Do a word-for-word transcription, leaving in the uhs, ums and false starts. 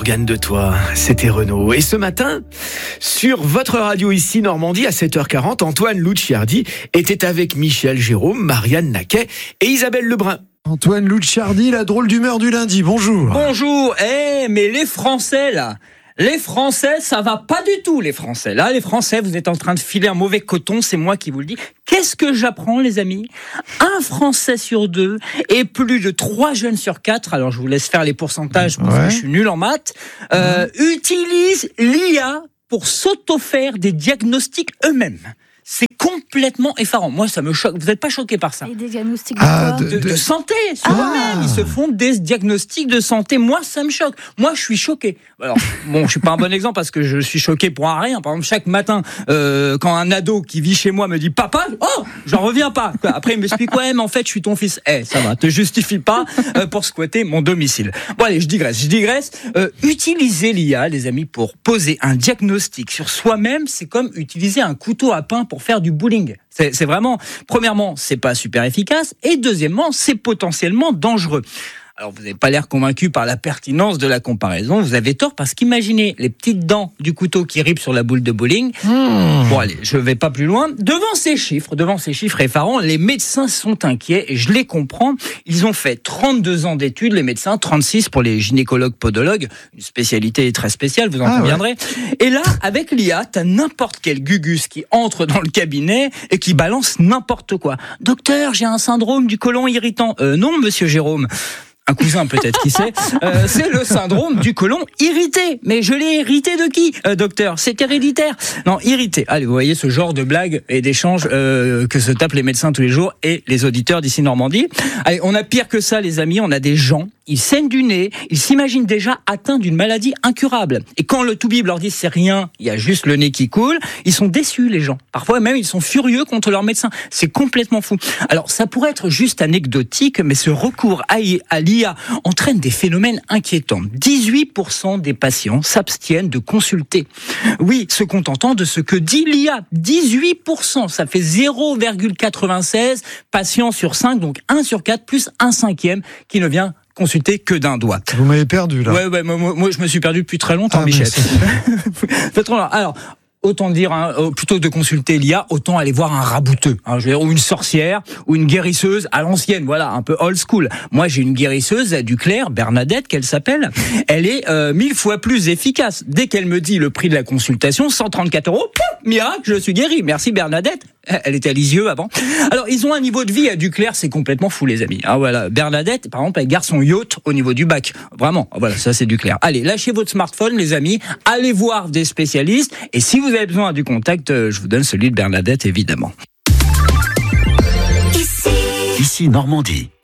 Morgane de Toi, c'était Renaud. Et ce matin, sur votre radio ici Normandie à sept heures quarante, Antoine Loucciardi était avec Michel Jérôme, Marianne Naquet et Isabelle Lebrun. Antoine Loucciardi, la drôle d'humeur du lundi, bonjour. Bonjour, eh mais les Français là, les Français ça va pas du tout les Français. Là les Français vous êtes en train de filer un mauvais coton, c'est moi qui vous le dis. Qu'est-ce que j'apprends les amis ? Un Français sur deux et plus de trois jeunes sur quatre, alors je vous laisse faire les pourcentages parce ouais. que je suis nul en maths, euh, mmh. utilisent l'I A pour s'auto-faire des diagnostics eux-mêmes. C'est complètement effarant. Moi, ça me choque. Vous n'êtes pas choqué par ça ? Et des diagnostics de ah, quoi ? de, de, de santé, sur ah. eux-mêmes. Ils se font des diagnostics de santé. Moi, ça me choque. Moi, je suis choqué. Alors, bon, je suis pas un bon exemple parce que je suis choqué pour un rien. Par exemple, chaque matin, euh, quand un ado qui vit chez moi me dit « Papa, oh, j'en reviens pas ». Après, il m'explique « Ouais, mais en fait, je suis ton fils. » Eh, ça va, te justifie pas euh, pour squatter mon domicile. Bon, allez, je digresse, je digresse. Euh, utiliser l'I A, les amis, pour poser un diagnostic sur soi-même, c'est comme utiliser un couteau à pain pour faire du bowling. C'est, c'est vraiment, premièrement, c'est pas super efficace, et deuxièmement, c'est potentiellement dangereux. Alors, vous n'avez pas l'air convaincu par la pertinence de la comparaison. Vous avez tort parce qu'imaginez les petites dents du couteau qui ripent sur la boule de bowling. Mmh. Bon, allez, je vais pas plus loin. Devant ces chiffres, devant ces chiffres effarants, les médecins sont inquiets et je les comprends. Ils ont fait trente-deux ans d'études, les médecins, trente-six pour les gynécologues podologues, une spécialité très spéciale, vous en ah, conviendrez. Ouais. Et là, avec l'I A, t'as n'importe quel gugus qui entre dans le cabinet et qui balance n'importe quoi. Docteur, j'ai un syndrome du côlon irritant. Euh, non, monsieur Jérôme. Un cousin peut-être, qui sait. Euh, c'est le syndrome du côlon irrité. Mais je l'ai hérité de qui, euh, docteur ? C'est héréditaire. Non, irrité. Allez, vous voyez ce genre de blagues et d'échanges euh, que se tapent les médecins tous les jours et les auditeurs d'ici Normandie. Allez, on a pire que ça, les amis. On a des gens, ils saignent du nez, ils s'imaginent déjà atteints d'une maladie incurable. Et quand le toubib leur dit c'est rien, il y a juste le nez qui coule, ils sont déçus, les gens. Parfois même, ils sont furieux contre leur médecin. C'est complètement fou. Alors, ça pourrait être juste anecdotique, mais ce recours à l'I A entraîne des phénomènes inquiétants. dix-huit pour cent des patients s'abstiennent de consulter. Oui, se contentant de ce que dit l'I A. dix-huit pour cent, ça fait zéro virgule quatre-vingt-seize patients sur cinq, donc un sur quatre, plus un cinquième qui ne vient consulter que d'un doigt. Vous m'avez perdu, là. Ouais, ouais, moi, moi je me suis perdu depuis très longtemps, ah, Michel. Alors, autant dire, hein, plutôt que de consulter l'I A, autant aller voir un rabouteux, hein, je veux dire, ou une sorcière, ou une guérisseuse à l'ancienne, voilà, un peu old school. Moi, j'ai une guérisseuse du Clair, Bernadette, qu'elle s'appelle. Elle est euh, mille fois plus efficace. Dès qu'elle me dit le prix de la consultation, cent trente-quatre euros, pouf, miracle, je suis guéri. Merci Bernadette. Elle était à Lisieux avant. Alors, ils ont un niveau de vie à Duclair, c'est complètement fou, les amis. Ah, voilà. Bernadette, par exemple, elle garde son yacht au niveau du bac. Vraiment. Voilà, ça, c'est Duclair. Allez, lâchez votre smartphone, les amis. Allez voir des spécialistes. Et si vous avez besoin du contact, je vous donne celui de Bernadette, évidemment. Ici, Ici Normandie.